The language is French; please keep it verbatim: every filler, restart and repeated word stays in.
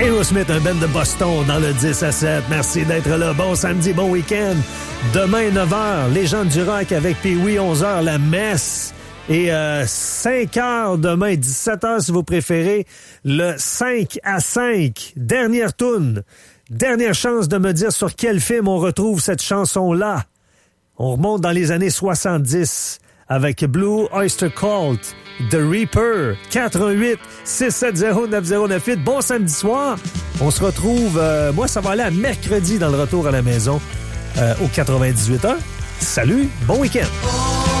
Aerosmith, un band de Boston dans le dix à sept. Merci d'être là. Bon samedi, bon week-end. Demain, neuf heures, Légende du rock avec Pee-Wee, onze heures, la messe. Et euh, cinq heures demain, dix-sept heures si vous préférez, le cinq à cinq. Dernière toune. Dernière chance de me dire sur quel film on retrouve cette chanson-là. On remonte dans les années soixante-dix avec Blue Oyster Cult, The Reaper, quatre un huit, six sept zéro, neuf zéro neuf huit. Bon samedi soir. On se retrouve, euh, moi ça va aller à mercredi dans le retour à la maison euh, au quatre-vingt-dix-huit heures. Salut, bon week-end.